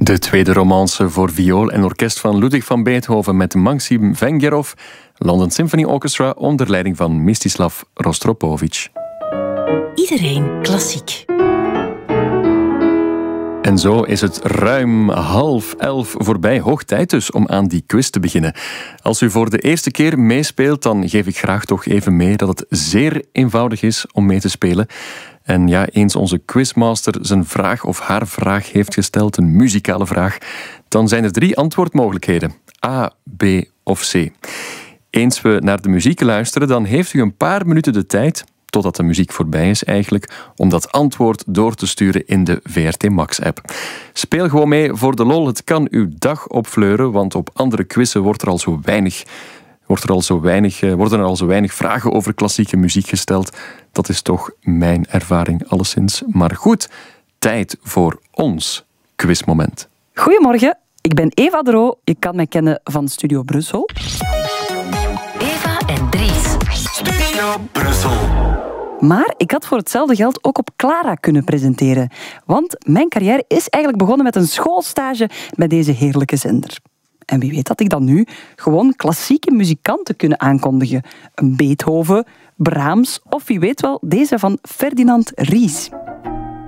De tweede romance voor viool en orkest van Ludwig van Beethoven met Maksim Vengerov, London Symphony Orchestra onder leiding van Mstislav Rostropovich. Iedereen klassiek. En zo is het ruim 10:30 voorbij. Hoog tijd dus om aan die quiz te beginnen. Als u voor de eerste keer meespeelt, dan geef ik graag toch even mee dat het zeer eenvoudig is om mee te spelen. En ja, eens onze quizmaster zijn vraag of haar vraag heeft gesteld, een muzikale vraag, dan zijn er 3 antwoordmogelijkheden. A, B of C. Eens we naar de muziek luisteren, dan heeft u een paar minuten de tijd, totdat de muziek voorbij is eigenlijk, om dat antwoord door te sturen in de VRT Max-app. Speel gewoon mee voor de lol. Het kan uw dag opfleuren, want op andere quizzen worden er al zo weinig vragen over klassieke muziek gesteld. Dat is toch mijn ervaring alleszins. Maar goed, tijd voor ons quizmoment. Goedemorgen, ik ben Eva de Roo. Je kan mij kennen van Studio Brussel. Eva en Dries. Studio Brussel. Maar ik had voor hetzelfde geld ook op Clara kunnen presenteren. Want mijn carrière is eigenlijk begonnen met een schoolstage bij deze heerlijke zender. En wie weet dat ik dan nu gewoon klassieke muzikanten kunnen aankondigen. Een Beethoven, Brahms of wie weet wel deze van Ferdinand Ries.